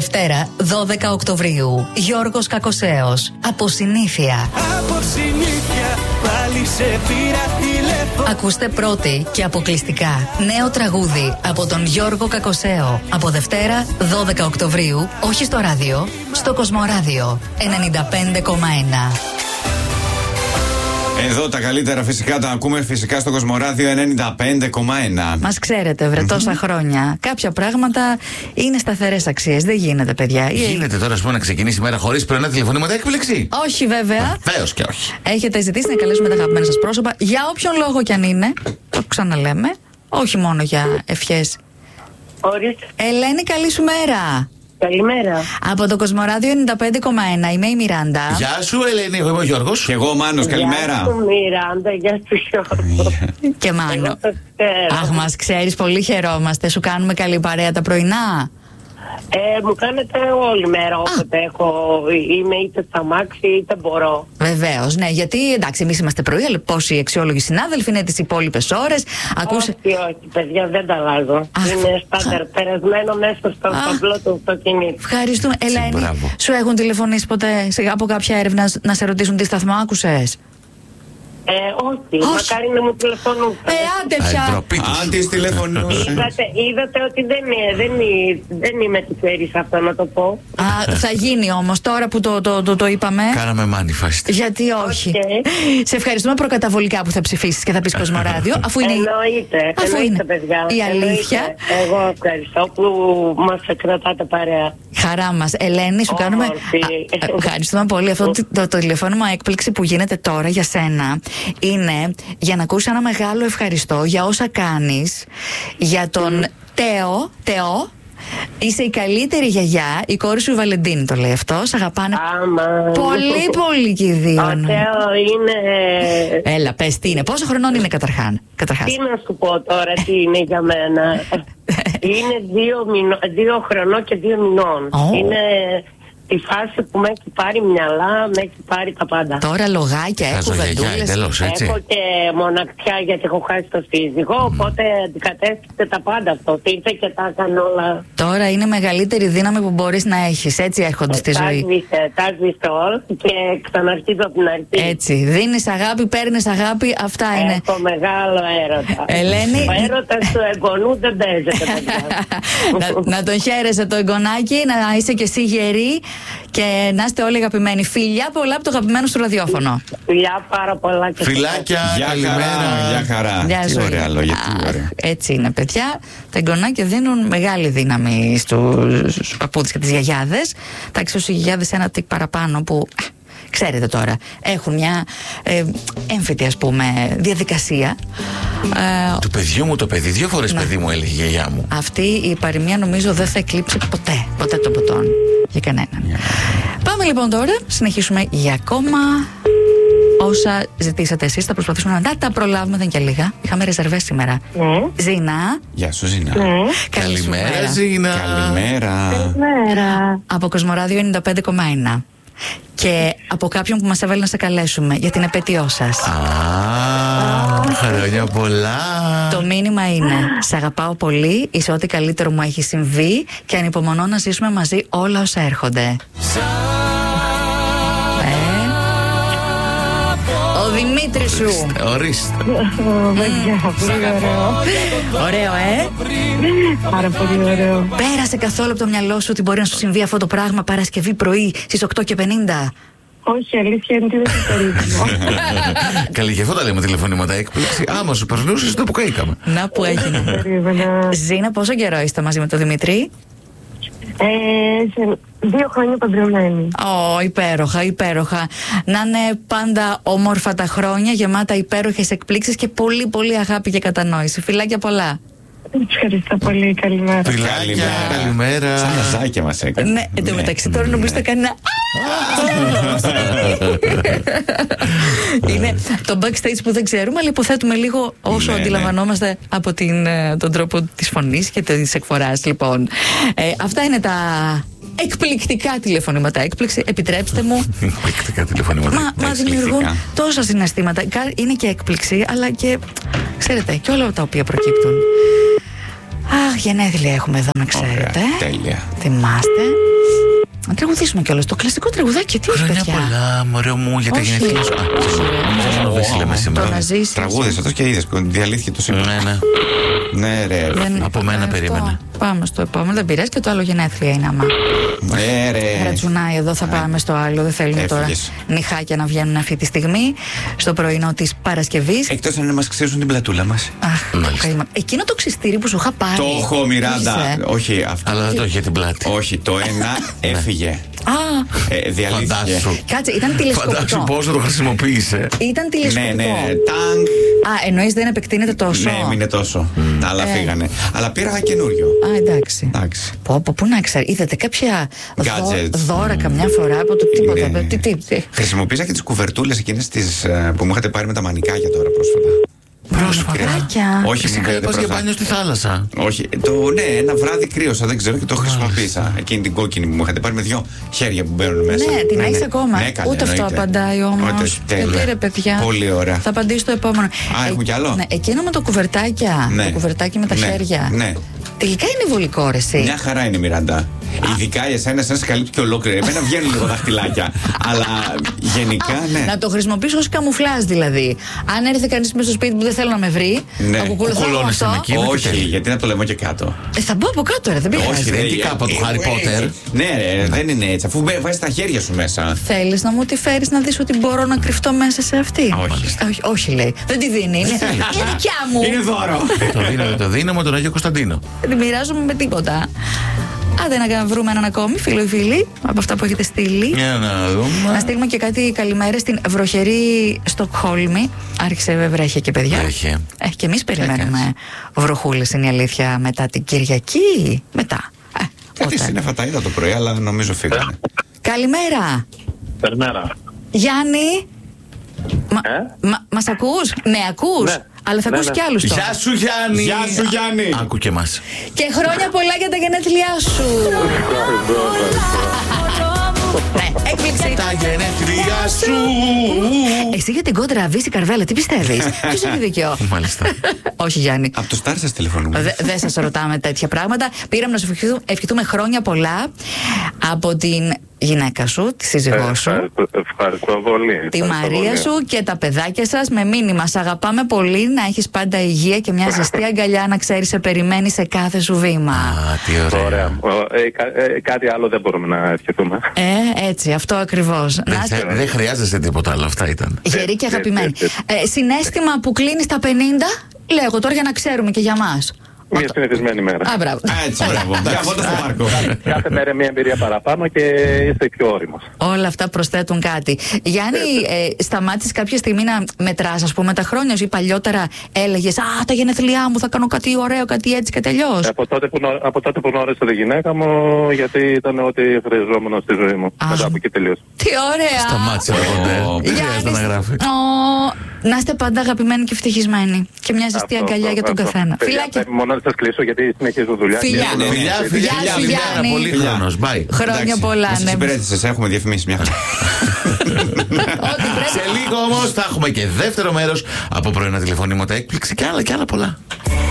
Δευτέρα 12 Οκτωβρίου. Γιώργος Κακοσέος. Από συνήθεια. Από συνήθεια πάλι σε πήρα τηλέφωνο. Ακούστε πρώτη και αποκλειστικά νέο τραγούδι από τον Γιώργο Κακοσέο. Από Δευτέρα 12 Οκτωβρίου. Όχι στο ράδιο, στο Κοσμοράδιο 95,1. Εδώ τα καλύτερα φυσικά τα ακούμε φυσικά στο Κοσμοράδιο 95,1. Μας ξέρετε, τόσα χρόνια. Κάποια πράγματα είναι σταθερές αξίες. Δεν γίνεται, παιδιά. Γίνεται τώρα, ας πούμε, να ξεκινήσει η μέρα χωρίς πρωινά τηλεφωνήματα έκπληξη? Όχι, βέβαια. Βεβαίως και όχι. Έχετε ζητήσει να καλέσουμε τα αγαπημένα σας πρόσωπα, για όποιον λόγο κι αν είναι. Το ξαναλέμε. Όχι μόνο για ευχές. Ορίστε. Ελένη, καλή σου μέρα. Καλημέρα. Από το Κοσμοράδιο 95,1 είμαι η Μιράντα. Γεια σου, Ελένη, εγώ είμαι ο Γιώργος. Και εγώ ο Μάνος, καλημέρα. Γεια σου Μιράντα, γεια σου Γιώργο. Και Μάνο. Αχ, μας ξέρεις, πολύ χαιρόμαστε. Σου κάνουμε καλή παρέα τα πρωινά. Μου κάνετε όλη μέρα όποτε είμαι είτε στα μάξι είτε μπορώ. Βεβαίως, ναι, γιατί εντάξει, εμείς είμαστε πρωί, αλλά πόσοι αξιόλογοι συνάδελφοι είναι τις υπόλοιπες ώρες. Όχι, παιδιά, δεν τα αλλάζω. Είναι στάντερ περασμένο μέσα στο ταμπλό του αυτοκινήτου. Ευχαριστούμε. Ελένη, σου έχουν τηλεφωνήσει ποτέ από κάποια έρευνα να σε ρωτήσουν τι σταθμό άκουσες? Όχι, μακάρι να μου τηλεφωνούν. Άντε πια. Αν τις τηλεφωνούσε. Είδατε ότι δεν είμαι τυχερή σε αυτό να το πω. Θα γίνει όμως τώρα που το είπαμε. Κάναμε manifest. Γιατί όχι. Σε ευχαριστούμε προκαταβολικά που θα ψηφίσεις και θα πεις Κοσμοράδιο. Αφού είναι. Εννοείται, παιδιά. Η αλήθεια. Εγώ ευχαριστώ που μας κρατάτε παρέα. Χαρά μας. Ελένη, σου κάνουμε. Ευχαριστούμε πολύ. Αυτό το τηλεφώνημα έκπληξη που γίνεται τώρα για σένα είναι για να ακούσει ένα μεγάλο ευχαριστώ για όσα κάνεις για τον Τεό. Είσαι η καλύτερη γιαγιά, η κόρη σου η Βαλεντίνη το λέει αυτό. Σ' αγαπάνε πολύ πολύ και οι δύο. Ο Τεό είναι. Έλα, πες τι είναι. Πόσο χρονών είναι καταρχάς? Τι να σου πω τώρα, τι είναι για μένα. Είναι 2 χρονών και 2 μηνών. Είναι η φάση που με έχει πάρει μυαλά, με έχει πάρει τα πάντα. Τώρα λογάκια, έχω βεντούλες. Έχω και μοναξιά γιατί έχω χάσει το σύζυγο, οπότε αντικατέστησε τα πάντα αυτό. Ήρθε και τα έκανε όλα. Τώρα είναι μεγαλύτερη δύναμη που μπορείς να έχεις. Έτσι έρχονται στη ζωή. Τα σβήστε όλα και ξαναρχίζω από την αρχή. Έτσι. Δίνεις αγάπη, παίρνεις αγάπη, αυτά είναι. Έχω μεγάλο έρωτα. Ελένη. Ο έρωτας του εγγονού δεν παίζεται, παιδιά. Να τον χαίρεσαι το εγγονάκι, να είσαι και εσύ γερή. Και να είστε όλοι αγαπημένοι. Φιλιά πολλά από το αγαπημένο σου ραδιόφωνο. Φιλιά πάρα πολλά και φιλάκια, καλημέρα. Γεια χαρά. Γεια σου. Ωραία λόγια. Έτσι είναι, παιδιά. Τα εγγονάκια δίνουν μεγάλη δύναμη στους παππούδες και τις γιαγιάδες. Εντάξει, όσοι γιαγιάδες ένα τικ παραπάνω που. Ξέρετε τώρα, έχουν μια έμφυτη ας πούμε διαδικασία. Του παιδιού μου το παιδί, 2 φορές παιδί μου έλεγε η γιαγιά μου. Αυτή η παροιμία νομίζω δεν θα εκλείψει ποτέ τον ποτόν για κανέναν. Πάμε λοιπόν τώρα, συνεχίσουμε για ακόμα όσα ζητήσατε εσείς. Θα προσπαθήσουμε να τα προλάβουμε, δεν και λίγα. Είχαμε ρεζερβές σήμερα. Ζήνα. Γεια σου Ζήνα. Καλημέρα Ζήνα. Καλημέρα. Από Κοσμοράδιο 95,1. Και από κάποιον που μας έβαλε να σε καλέσουμε για την επέτειό σας. Χρόνια πολλά. Το μήνυμα είναι: σ' αγαπάω πολύ, είσαι ό,τι καλύτερο μου έχει συμβεί και ανυπομονώ να ζήσουμε μαζί όλα όσα έρχονται. Ο Δημήτρης σου. Ορίστε. Ωραίο, Πάρα πολύ ωραίο. Πέρασε καθόλου από το μυαλό σου ότι μπορεί να σου συμβεί αυτό το πράγμα Παρασκευή πρωί στις 8:50? Όχι, αλήθεια είναι ότι δεν το περίμενα. Καλή, γι' αυτό τα λέμε τηλεφωνήματα έκπληξη. Άμα σου περνούσες το που καήκαμε. Να που έγινε. Ζήνα, πόσο καιρό είστε μαζί με τον Δημήτρη? 2 χρόνια παντρεμένοι. Υπέροχα. Να είναι πάντα όμορφα τα χρόνια, γεμάτα υπέροχες εκπλήξεις και πολύ πολύ αγάπη και κατανόηση. Φιλάκια πολλά. Ευχαριστώ πολύ, καλημέρα. Καλημέρα. Σαν ναζάκια μας έκανε. Ναι, εν τω μεταξύ τώρα νομίζω θα κάνει ένα. Είναι το backstage που δεν ξέρουμε, αλλά υποθέτουμε λίγο όσο αντιλαμβανόμαστε από τον τρόπο της φωνής και της εκφοράς. Λοιπόν, αυτά είναι τα εκπληκτικά τηλεφωνήματα έκπληξη. Επιτρέψτε μου. Εκπληκτικά τηλεφωνήματα. Μα δημιουργούν τόσα συναισθήματα. Είναι και έκπληξη, αλλά και ξέρετε, και όλα τα οποία προκύπτουν. Αχ, γενέθλια έχουμε εδώ, να ξέρετε. Τέλεια. Θυμάστε. Να τραγουδήσουμε κιόλας το κλασικό τραγουδάκι. Τι Χρόνια παιδιά. πολλά, μωρέ μου, για τα γενέθλια σου. Λέμε σήμερα. Τραγούδες αυτό και είδες που διαλύθηκε το σύμπαν. Ναι. Ναι, ρε. Από μένα περίμενε. Πάμε στο επόμενο, δεν πειράζει και το άλλο γενέθλια είναι άμα. Ναι, ρε. Ρατσουνάει εδώ, θα πάμε στο άλλο. Δεν θέλουμε τώρα Έφυγες. νυχάκια να βγαίνουν αυτή τη στιγμή, στο πρωινό της Παρασκευής. Εκτός αν μας ξέρουν την πλατούλα μας. Αχ, Μάλιστα. καήμα. Εκείνο το ξυστήρι που σου είχα πάρει. Το έχω, Μιράντα. Είσαι. Όχι, αυτό. Αλλά δεν το είχε την πλάτη. Όχι, το ένα έφυγε. Α, Διαλύθηκε. Φαντάσου. κάτσε, ήταν Φαντάσου τηλεσκοπικό. πόσο το χρησιμοποίησε. Ήταν τηλεσκοπικό. Ναι, τάγκ. Α, εννοείς δεν επεκτείνεται τόσο. Ναι, μην είναι τόσο. Αλλά φύγανε. Αλλά πήρα καινούριο. Α, εντάξει. Εντάξει. Πού να ξέρω, είδατε κάποια Gadgets. δώρα καμιά φορά από το τίποτα. Ναι. Τι. Χρησιμοποίησα και τις κουβερτούλες εκείνες που μου είχατε πάρει με τα μανικάκια τώρα πρόσφατα. Μανικάκια. Όχι, Εσύ μου καλά πήρατε πας για μπροστά. μπάνιο στη θάλασσα. Όχι, ναι, ένα βράδυ κρύωσα, δεν ξέρω και το χρησιμοποίησα. Εκείνη την κόκκινη που μου είχατε πάρει με δυο χέρια που μπαίνουν μέσα. Ναι, την έχεις ακόμα. Ναι, καλά, Ούτε αυτό εννοείται. απαντάει όμως. Ούτε, όχι, τέλεια. Γιατί ρε παιδιά. Πολύ ωραία. Θα απαντήσω το επόμενο. Α, έχουμε κι άλλο? Ναι, εκείνο με το κουβερτάκια. Ναι. Το κουβερτάκι με τα Ναι, χέρια. ναι. Τελικά είναι βολικό, ρε εσύ. Μια χαρά είναι, Μιράντα. Ειδικά για εσένα, σε καλύπτει και ολόκληρη. Εμένα βγαίνουν λίγο δαχτυλάκια. Αλλά γενικά, ναι. Να το χρησιμοποιήσω ως καμουφλάζ δηλαδή. Αν έρθει κανείς μέσα στο σπίτι που δεν θέλω να με βρει, Ναι. να κουκουλωθώ με Κουκουλώνεσαι αυτό. εκεί. Είναι και Όχι, τέλεια. γιατί είναι από το λαιμό και κάτω. Θα μπω από κάτω, ρε, δεν πειράζει. δεν είναι την κάπα του Harry Potter. Ναι, ρε, δεν είναι έτσι. Αφού βάζει τα χέρια σου μέσα. Θέλεις να μου τη φέρεις να δεις ότι μπορώ να κρυφτώ μέσα σε αυτή. Όχι. Όχι, λέει. Δεν τη δίνει. Είναι δικιά μου. Είναι δώρο. Το δίνω τον Άγιο Κωνσταντίνο. Δεν τη μοιράζομαι με τίποτα. Άντε να βρούμε έναν ακόμη, φίλο ή φίλη, από αυτά που έχετε στείλει. Για να δούμε. Να στείλουμε και κάτι καλημέρα στην βροχερή Στοκχόλμη. Άρχισε βρέχει και παιδιά. Βρέχει. Και εμείς περιμένουμε βροχούλες, είναι η αλήθεια, μετά την Κυριακή. Μετά. Κάτι όταν. σύννεφα τα είδα το πρωί, αλλά νομίζω φύγανε. Καλημέρα. Καλημέρα. Γιάννη. Μας ακούς? Ναι, ακούς. Ναι. Αλλά θα Ναι, ακούσει ναι. κι άλλους τώρα. Γεια σου Γιάννη. Γεια σου, Γιάννη. Άκου και εμάς. Και χρόνια πολλά για τα γενέθλιά σου. Ναι, έκπληξη. Τα γενέθλιά σου. Εσύ για την κόντρα Βύση Καρβέλα, τι πιστεύεις? Ποιος έχει δίκιο? Μάλιστα. Όχι, Γιάννη. Από το Στάρ σας τηλεφωνούμε. Δεν σας ρωτάμε τέτοια πράγματα. Πήραμε να σου ευχηθούμε χρόνια πολλά από την γυναίκα σου, τη σύζυγό σου, Ευχαριστώ πολύ. τη Μαρία σου και τα παιδάκια σας με μήνυμα. Σ' αγαπάμε πολύ, να έχεις πάντα υγεία και μια ζεστή αγκαλιά, να ξέρεις σε περιμένει σε κάθε σου βήμα. Α, τι ωραία. Ωραία. Κάτι άλλο δεν μπορούμε να ευχηθούμε. Έτσι, αυτό ακριβώς. Να είστε Δεν χρειάζεσαι τίποτα άλλο, αυτά ήταν. γεροί και αγαπημένοι. Συναίσθημα που κλείνει στα 50, λέγω τώρα για να ξέρουμε και για μας. Μια συνηθισμένη μέρα. Α, μπράβο. Έτσι, μπράβο. Γεια στο πάρκο. Κάθε μέρα μια εμπειρία παραπάνω και είστε πιο όριμος. Όλα αυτά προσθέτουν κάτι. Γιάννη, σταμάτησες κάποια στιγμή να μετράς, ας πούμε, τα χρόνια σου ή παλιότερα έλεγες «Α, τα γενέθλιά μου θα κάνω κάτι ωραίο, κάτι έτσι και τελειώς». Από τότε που γνώρισα τη γυναίκα μου, γιατί ήταν ό,τι χρειαζόμουν στη ζωή μου. Μετά από εκεί τελείωσε. Τι ωραία! Σταμάτησε το μοντέλο. Δεν χρειάζεται να γράφει. Να είστε πάντα αγαπημένοι και ευτυχισμένοι. Και μια ζεστή αγκαλιά για τον καθένα. Φιλάκια. Μόνο να σας κλείσω γιατί συνεχίζω δουλειά. Φιλιά. Φιλιά, Γεια σου, Γιάννη. πολύ χρόνος. Bye. Χρόνια πολλά, Μας ναι. εξυπηρέτησες, έχουμε διαφημίσει μια χαρά. Ό,τι πρέπει. Σε λίγο όμως θα έχουμε και δεύτερο μέρος από πρωινά τηλεφωνήματα, έκπληξη και άλλα πολλά. 90, 95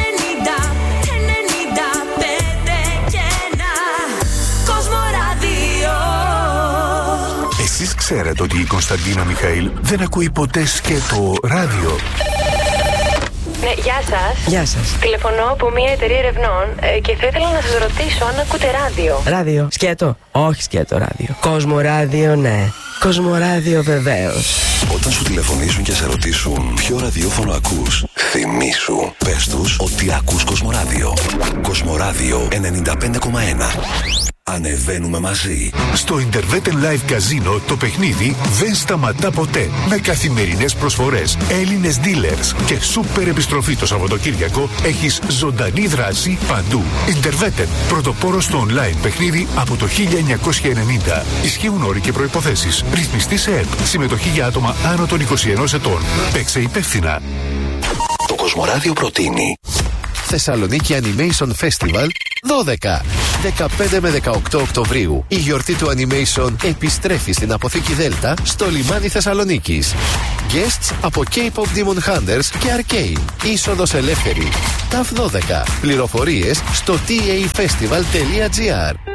και ένα Κοσμοράδιο. Εσείς ξέρετε ότι η Κωνσταντίνα Μιχαήλ δεν ακούει ποτέ σκέτο ράδιο? Ναι, γεια σας. Γεια σας. Τηλεφωνώ από μια εταιρεία ερευνών και θα ήθελα να σας ρωτήσω αν ακούτε ράδιο. Ράδιο. Σκέτο. Όχι σκέτο ράδιο. Κοσμοράδιο, ναι. Κοσμοράδιο, βεβαίως. Όταν σου τηλεφωνήσουν και σε ρωτήσουν ποιο ραδιόφωνο ακούς, θυμήσου. Πες τους ότι ακούς Κοσμοράδιο. Κοσμοράδιο 95,1. Ανεβαίνουμε μαζί. Στο Interveten Live Casino το παιχνίδι δεν σταματά ποτέ. Με καθημερινές προσφορές, Έλληνες dealers και σούπερ επιστροφή το Σαββατοκύριακο, έχεις ζωντανή δράση παντού. Interveten, πρωτοπόρος στο online παιχνίδι από το 1990. Ισχύουν όροι και προϋποθέσεις. Ρυθμιστή σε ΕΠ. Συμμετοχή για άτομα άνω των 21 ετών. Παίξε υπεύθυνα. Το Κοσμοράδιο προτείνει Θεσσαλονίκη Animation Festival 12. 15 με 18 Οκτωβρίου. Η γιορτή του Animation επιστρέφει στην Αποθήκη Δέλτα στο λιμάνι Θεσσαλονίκης. Guests από K-Pop Demon Hunters και Arcane. Είσοδος ελεύθερη. TAF 12. Πληροφορίες στο tafestival.gr.